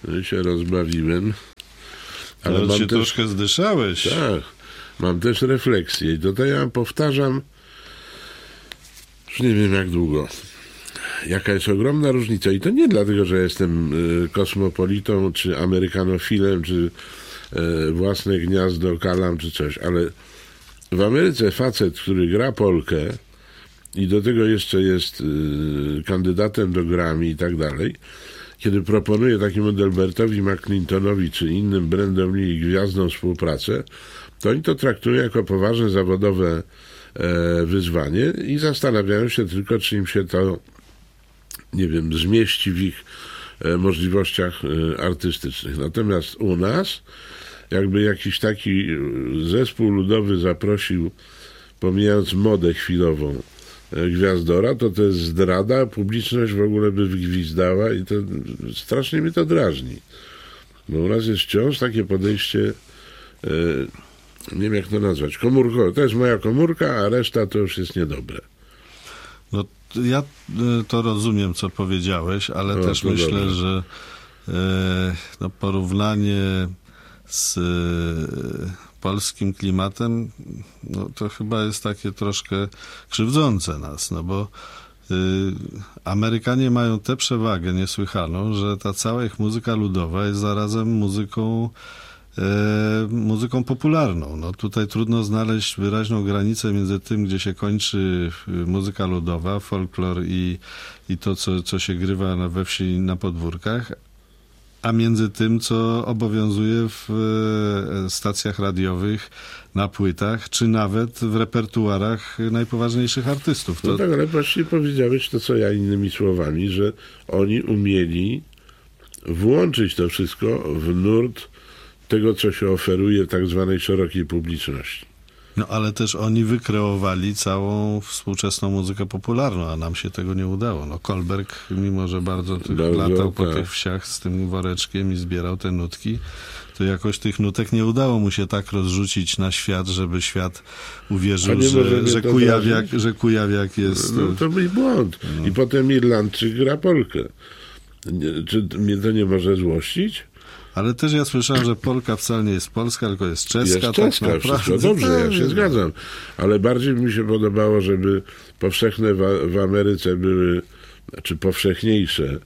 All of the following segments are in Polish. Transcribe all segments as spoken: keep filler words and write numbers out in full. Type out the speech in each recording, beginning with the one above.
się rozbawiłem. Ale no, mam się też, troszkę zdyszałeś. Tak, mam też refleksję i tutaj ja powtarzam, już nie wiem jak długo, jaka jest ogromna różnica i to nie dlatego, że jestem y, kosmopolitą, czy amerykanofilem, czy y, własne gniazdo kalam, czy coś, ale w Ameryce facet, który gra polkę i do tego jeszcze jest y, kandydatem do Grammy i tak dalej, kiedy proponuje takiemu Delbertowi McClintonowi czy innym Brandom Lee gwiazdną współpracę, to oni to traktują jako poważne zawodowe e, wyzwanie i zastanawiają się tylko, czy im się to, nie wiem, zmieści w ich e, możliwościach e, artystycznych. Natomiast u nas, jakby jakiś taki zespół ludowy zaprosił, pomijając modę chwilową, Gwiazdora, to to jest zdrada, publiczność w ogóle by wygwizdała i to strasznie mnie to drażni. Bo u nas jest wciąż takie podejście, e, nie wiem jak to nazwać, komórkowe. To jest moja komórka, a reszta to już jest niedobre. No ja to rozumiem, co powiedziałeś, ale no, też myślę, dobrze. że e, no, porównanie z e, polskim klimatem, no to chyba jest takie troszkę krzywdzące nas, no bo y, Amerykanie mają tę przewagę niesłychaną, że ta cała ich muzyka ludowa jest zarazem muzyką y, muzyką popularną. No tutaj trudno znaleźć wyraźną granicę między tym, gdzie się kończy muzyka ludowa, folklor i, i to, co, co się grywa na, we wsi na podwórkach, a między tym, co obowiązuje w stacjach radiowych, na płytach, czy nawet w repertuarach najpoważniejszych artystów. To... No tak, ale właśnie powiedziałeś to, co ja innymi słowami, że oni umieli włączyć to wszystko w nurt tego, co się oferuje tak zwanej szerokiej publiczności. No ale też oni wykreowali całą współczesną muzykę popularną, a nam się tego nie udało. No Kolberg, mimo że bardzo tych bardzo, latał po tak. tych wsiach z tym woreczkiem i zbierał te nutki, to jakoś tych nutek nie udało mu się tak rozrzucić na świat, żeby świat uwierzył, że, że, Kujawiak, że Kujawiak jest... No to był błąd. No. I potem Irlandczyk gra polkę. Nie, czy mnie to nie może złościć? Ale też ja słyszałem, że Polka wcale nie jest polska, tylko jest czeska. Jest czeska, tak wszystko dobrze, ja się zgadzam. Ale bardziej mi się podobało, żeby powszechne w, w Ameryce były, znaczy powszechniejsze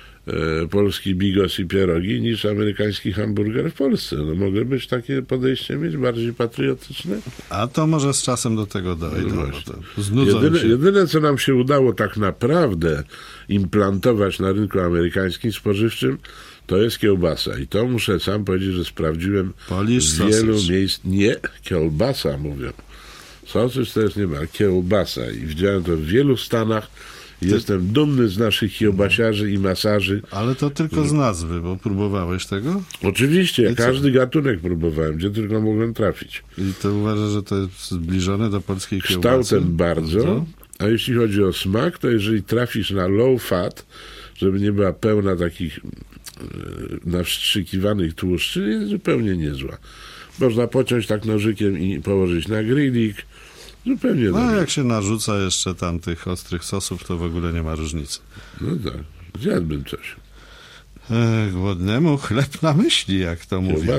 e, polski bigos i pierogi niż amerykański hamburger w Polsce. No mogę być takie podejście mieć, bardziej patriotyczne? A to może z czasem do tego dojdzie. No, jedyne, jedyne, co nam się udało tak naprawdę implantować na rynku amerykańskim spożywczym, to jest kiełbasa. I to muszę sam powiedzieć, że sprawdziłem Polish w wielu sausage. miejsc. Nie, kiełbasa mówią. Sausage to jest nie ma, kiełbasa. I widziałem to w wielu stanach. Ty... Jestem dumny z naszych kiełbasiarzy i masaży. Ale to tylko z nazwy, bo próbowałeś tego? Oczywiście, ja każdy gatunek próbowałem, gdzie tylko mogłem trafić. I to uważasz, że to jest zbliżone do polskiej kiełbasy? Kształtem bardzo. bardzo. A jeśli chodzi o smak, to jeżeli trafisz na low fat, żeby nie była pełna takich nawstrzykiwanych tłuszczy, jest zupełnie niezła. Można pociąć tak nożykiem i położyć na grillik. Zupełnie No dobrze. jak się narzuca jeszcze tam tych ostrych sosów, to w ogóle nie ma różnicy. No tak, zjadłbym coś. E, głodnemu chleb na myśli, jak to mówią.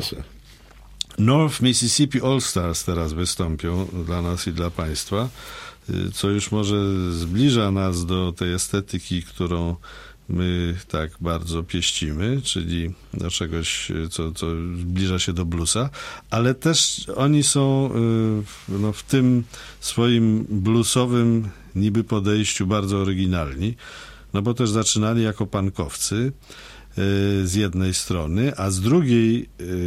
North Mississippi All Stars teraz wystąpią dla nas i dla państwa, co już może zbliża nas do tej estetyki, którą my tak bardzo pieścimy, czyli do czegoś, co, co zbliża się do bluesa, ale też oni są no, w tym swoim bluesowym niby podejściu bardzo oryginalni, no bo też zaczynali jako punkowcy z jednej strony, a z drugiej,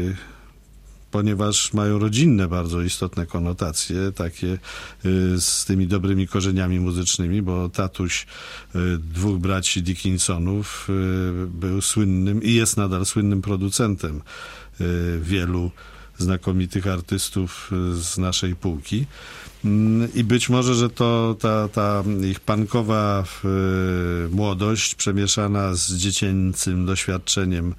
ponieważ mają rodzinne bardzo istotne konotacje, takie z tymi dobrymi korzeniami muzycznymi, bo tatuś dwóch braci Dickinsonów był słynnym i jest nadal słynnym producentem wielu znakomitych artystów z naszej półki. I być może, że to ta, ta ich punkowa młodość przemieszana z dziecięcym doświadczeniem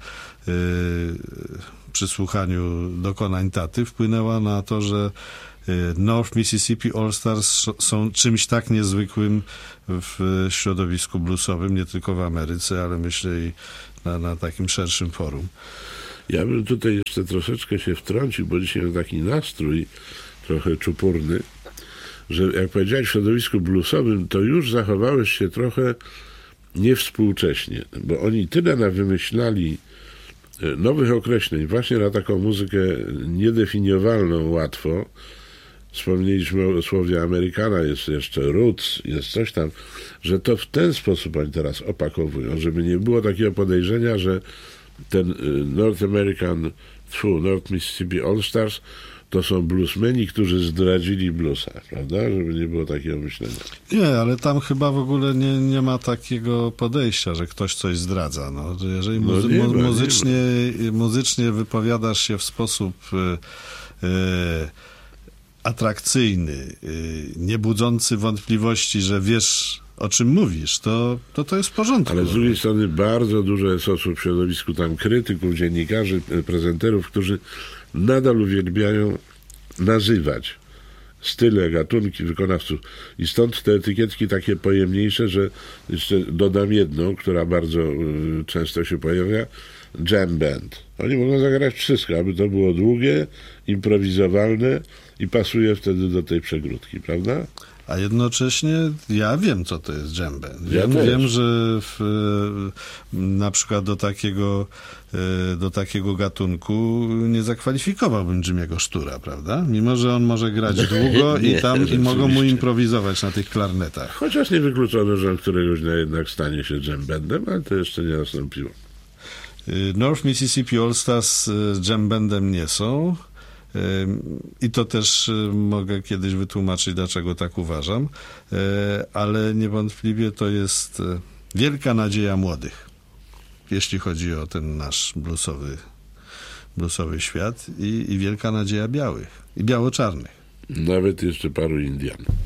przy słuchaniu dokonań taty wpłynęła na to, że North Mississippi All Stars są czymś tak niezwykłym w środowisku bluesowym, nie tylko w Ameryce, ale myślę i na, na takim szerszym forum. Ja bym tutaj jeszcze troszeczkę się wtrącił, bo dzisiaj mam taki nastrój trochę czupurny, że jak powiedziałeś w środowisku bluesowym, to już zachowałeś się trochę niewspółcześnie, bo oni tyle nawymyślali nowych określeń właśnie na taką muzykę niedefiniowalną łatwo. Wspomnieliśmy o słowie Amerykana, jest jeszcze roots, jest coś tam, że to w ten sposób oni teraz opakowują, żeby nie było takiego podejrzenia, że ten North American, tfu, North Mississippi All Stars to są bluesmeni, którzy zdradzili bluesa, prawda? Żeby nie było takiego myślenia. Nie, ale tam chyba w ogóle nie, nie ma takiego podejścia, że ktoś coś zdradza. No, jeżeli muzy- no ma, muzycznie, muzycznie wypowiadasz się w sposób e, e, atrakcyjny, e, nie budzący wątpliwości, że wiesz, o czym mówisz, to to, to jest w porządku. Ale z drugiej strony bardzo dużo jest osób w środowisku tam krytyków, dziennikarzy, prezenterów, którzy nadal uwielbiają nazywać style, gatunki wykonawców. I stąd te etykietki takie pojemniejsze, że jeszcze dodam jedną, która bardzo y, często się pojawia, jam band. Oni mogą zagrać wszystko, aby to było długie, improwizowalne i pasuje wtedy do tej przegródki, prawda? A jednocześnie ja wiem, co to jest jam band. Wiem, Ja wiem że w, na przykład do takiego, do takiego gatunku nie zakwalifikowałbym Jimmy'ego Sztura, prawda? Mimo, że on może grać długo nie, i tam i mogą mu rzeczywiście. improwizować na tych klarnetach. Chociaż niewykluczone, że on któregoś dnia jednak stanie się jam bandem, ale to jeszcze nie nastąpiło. North Mississippi All Stars jam bandem nie są. I to też mogę kiedyś wytłumaczyć, dlaczego tak uważam, ale niewątpliwie to jest wielka nadzieja młodych, jeśli chodzi o ten nasz bluesowy, bluesowy świat i, i wielka nadzieja białych i biało-czarnych. Nawet jeszcze paru Indian.